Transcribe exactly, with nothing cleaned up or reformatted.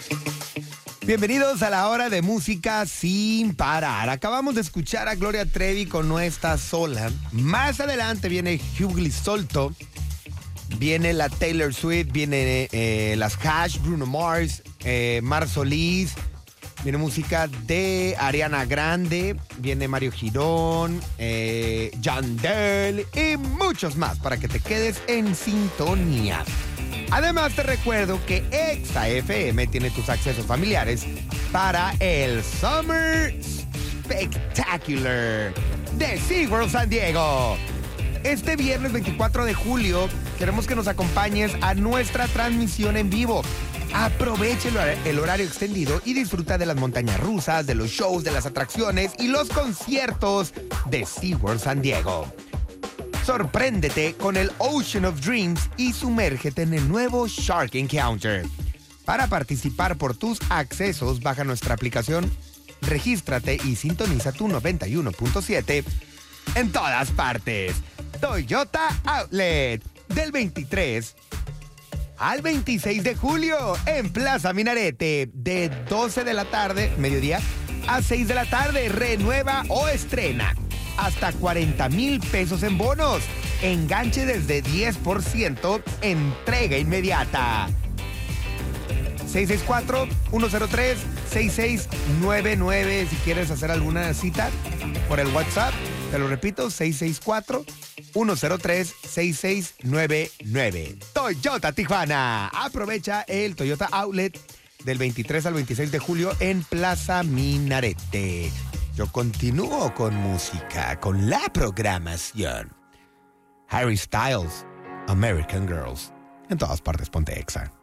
Bienvenidos a la hora de música sin parar. Acabamos de escuchar a Gloria Trevi con No Estás Sola. Más adelante viene Hughley Solto, viene la Taylor Swift, viene eh, las Hash, Bruno Mars, eh, Mar Solís, viene música de Ariana Grande, viene Mario Girón, eh, Yandel y muchos más para que te quedes en sintonía. Además, te recuerdo que Exa F M tiene tus accesos familiares para el Summer Spectacular de SeaWorld San Diego. Este viernes veinticuatro de julio queremos que nos acompañes a nuestra transmisión en vivo. Aproveche el horario extendido y disfruta de las montañas rusas, de los shows, de las atracciones y los conciertos de SeaWorld San Diego. Sorpréndete con el Ocean of Dreams y sumérgete en el nuevo Shark Encounter. Para participar por tus accesos, baja nuestra aplicación, regístrate y sintoniza tu noventa y uno punto siete en todas partes. Toyota Outlet, del veintitrés al veintiséis de julio en Plaza Minarete, de doce de la tarde, mediodía, a seis de la tarde. Renueva o estrena. Hasta cuarenta mil pesos en bonos. Enganche desde diez por ciento. Entrega inmediata. seis seis cuatro, uno cero tres, seis seis nueve nueve. Si quieres hacer alguna cita por el WhatsApp, te lo repito, seis seis cuatro, uno cero tres, seis seis nueve nueve. Toyota Tijuana. Aprovecha el Toyota Outlet del veintitrés al veintiséis de julio en Plaza Minarete. Yo continúo con música, con la programación. Harry Styles, American Girls. En todas partes, ponte Exa.